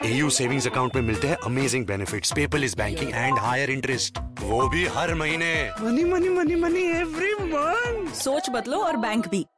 AU savings account में मिलते हैं amazing benefits, paperless banking and higher interest, वो भी हर महीने। Money money money money every month. सोच बदलो और बैंक भी।